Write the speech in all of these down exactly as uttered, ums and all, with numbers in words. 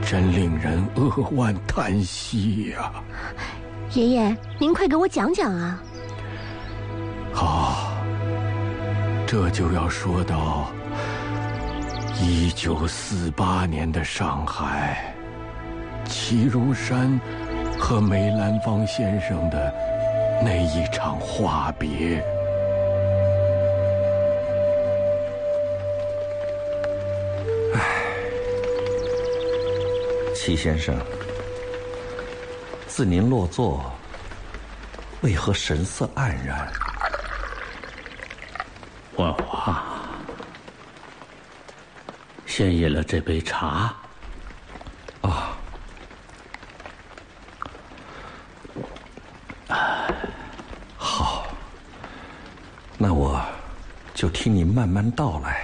真令人扼腕叹息呀、啊！ 爷爷，您快给我讲讲啊！ 好，这就要说到一九四八年的上海，齐如山和梅兰芳先生的那一场话别。 唉，齐先生，自您落座，为何神色黯然？ 万华，先饮了这杯茶。 啊，好，那我就听您慢慢道来。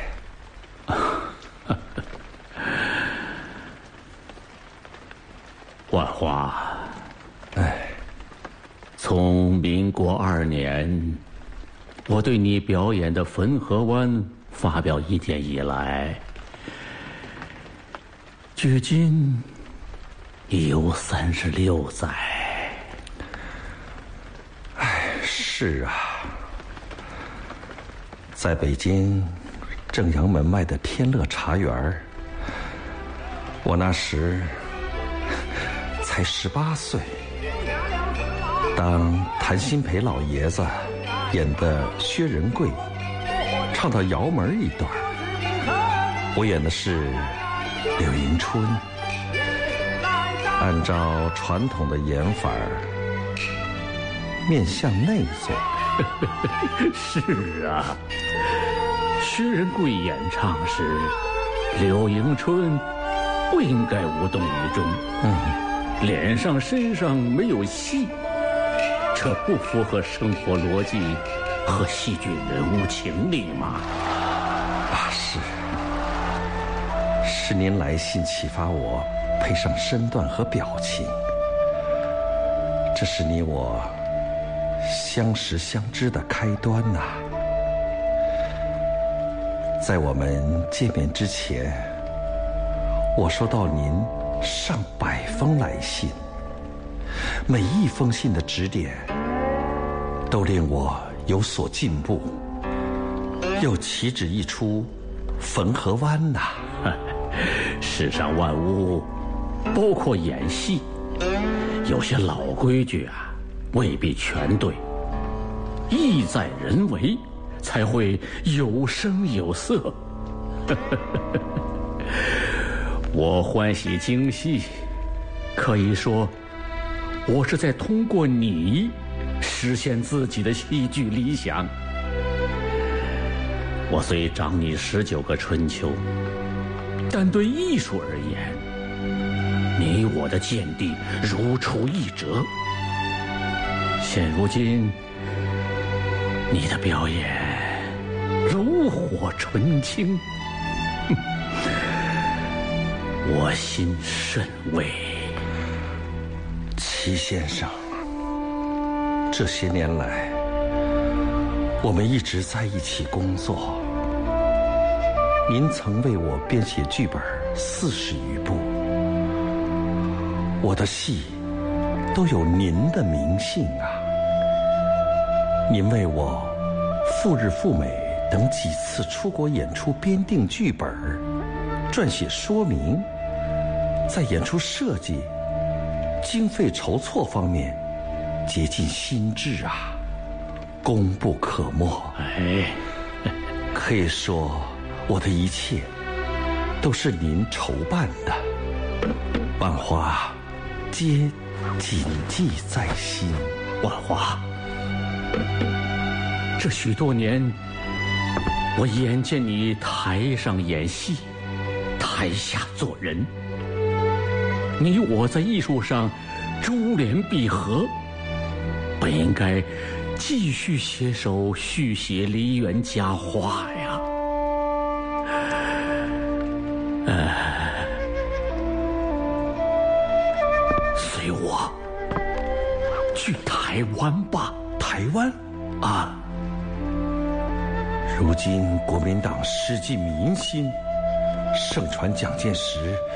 万华， 哎， 从民国二年，我对你表演的《汾河湾》发表意见以来，距今已有三十六载。 哎，是啊，在北京正阳门外的天乐茶园，我那时才十八岁。当谭鑫培老爷子演的薛仁贵唱到窑门一段，我演的是柳迎春。按照传统的演法，面向内坐。 是啊，薛仁贵演唱时，柳迎春不应该无动于衷。 嗯， 脸上身上没有戏，这不符合生活逻辑和戏剧人物情理吗？ 啊，是，是您来信启发我，配上身段和表情，这是你我相识相知的开端呐、啊。在我们见面之前，我收到您上百封来信，每一封信的指点都令我有所进步，又岂止一出汾河湾呐、啊！ 世上万物，包括演戏，有些老规矩啊，未必全对，意在人为，才会有声有色。我欢喜京戏，可以说我是在通过你实现自己的戏剧理想。我虽长你十九个春秋，但对艺术而言，你我的见地如出一辙。现如今你的表演炉火纯青，我心甚慰。 齐先生，这些年来我们一直在一起工作，您曾为我编写剧本四十余部，我的戏都有您的名姓啊。您为我《赴日赴美》等几次出国演出编定剧本，撰写说明，在演出设计、经费筹措方面竭尽心智啊，功不可没。 哎， 可以说我的一切都是您筹办的，万华皆谨记在心。 万华，这许多年，我眼见你台上演戏，台下做人，你我在艺术上珠联璧合，本应该继续携手续写梨园佳话呀。呃，随我去台湾吧。 台湾啊， 如今国民党失尽民心，盛传蒋介石